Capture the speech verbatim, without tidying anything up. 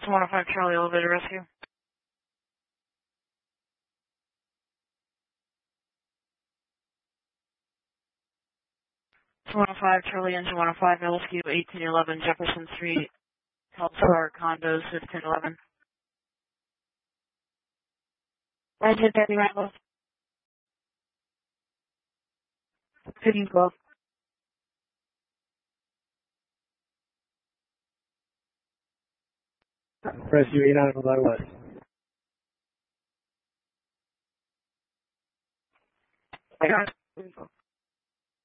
one oh five Charlie Elevator Rescue. one oh five Charlie Engine one oh five Rescue, eighteen eleven Jefferson Street, Telstar Condos, fifteen eleven. Roger, thirty Rivals. fifteen twelve. Rescue eight nine by West. I got it.